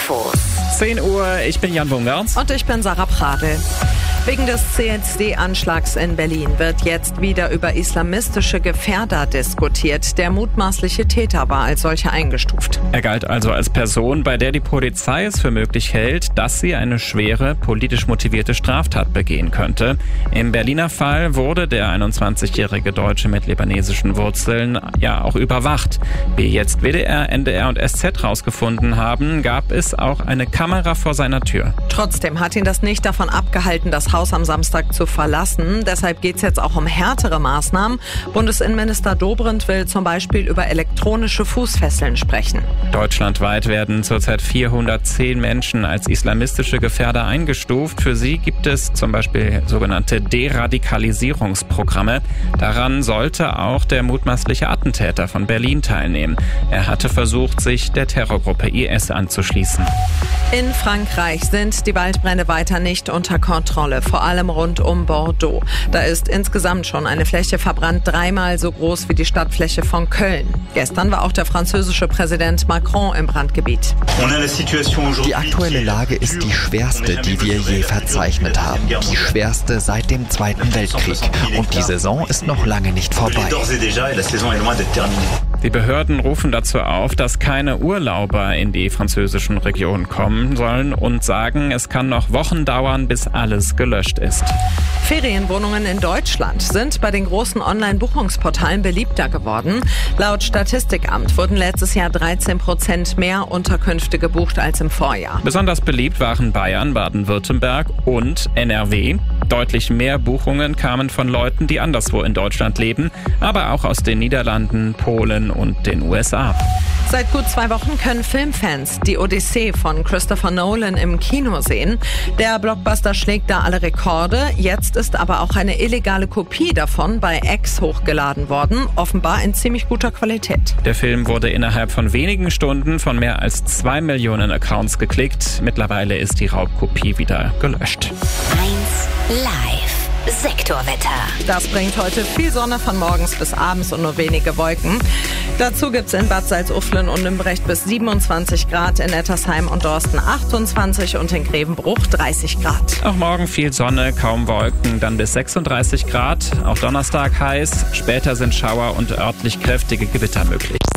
Infos. 10 Uhr, ich bin Jan Bungert. Und ich bin Sarah Pradl. Wegen des CSD-Anschlags in Berlin wird jetzt wieder über islamistische Gefährder diskutiert. Der mutmaßliche Täter war als solcher eingestuft. Er galt also als Person, bei der die Polizei es für möglich hält, dass sie eine schwere, politisch motivierte Straftat begehen könnte. Im Berliner Fall wurde der 21-jährige Deutsche mit libanesischen Wurzeln ja auch überwacht. Wie jetzt WDR, NDR und SZ rausgefunden haben, gab es auch eine Kamera vor seiner Tür. Trotzdem hat ihn das nicht davon abgehalten, das Haus am Samstag zu verlassen. Deshalb geht es jetzt auch um härtere Maßnahmen. Bundesinnenminister Dobrindt will zum Beispiel über elektronische Fußfesseln sprechen. Deutschlandweit werden zurzeit 410 Menschen als islamistische Gefährder eingestuft. Für sie gibt es zum Beispiel sogenannte Deradikalisierungsprogramme. Daran sollte auch der mutmaßliche Attentäter von Berlin teilnehmen. Er hatte versucht, sich der Terrorgruppe IS anzuschließen. In Frankreich sind die Waldbrände weiter nicht unter Kontrolle, vor allem rund um Bordeaux. Da ist insgesamt schon eine Fläche verbrannt, 3-mal so groß wie die Stadtfläche von Köln. Gestern war auch der französische Präsident Macron im Brandgebiet. Die aktuelle Lage ist die schwerste, die wir je verzeichnet haben. Die schwerste seit dem Zweiten Weltkrieg. Und die Saison ist noch lange nicht vorbei. Die Behörden rufen dazu auf, dass keine Urlauber in die französischen Regionen kommen sollen und sagen, es kann noch Wochen dauern, bis alles gelöscht ist. Ferienwohnungen in Deutschland sind bei den großen Online-Buchungsportalen beliebter geworden. Laut Statistikamt wurden letztes Jahr 13% mehr Unterkünfte gebucht als im Vorjahr. Besonders beliebt waren Bayern, Baden-Württemberg und NRW. Deutlich mehr Buchungen kamen von Leuten, die anderswo in Deutschland leben, aber auch aus den Niederlanden, Polen und den USA. Seit gut 2 Wochen können Filmfans die Odyssee von Christopher Nolan im Kino sehen. Der Blockbuster schlägt da alle Rekorde. Jetzt ist aber auch eine illegale Kopie davon bei X hochgeladen worden, offenbar in ziemlich guter Qualität. Der Film wurde innerhalb von wenigen Stunden von mehr als 2 Millionen Accounts geklickt. Mittlerweile ist die Raubkopie wieder gelöscht. 1 Live. Sektorwetter. Das bringt heute viel Sonne von morgens bis abends und nur wenige Wolken. Dazu gibt's in Bad Salzuflen und Nümbrecht bis 27 Grad, in Nettersheim und Dorsten 28 und in Grevenbruch 30 Grad. Auch morgen viel Sonne, kaum Wolken, dann bis 36 Grad. Auch Donnerstag heiß, später sind Schauer und örtlich kräftige Gewitter möglich.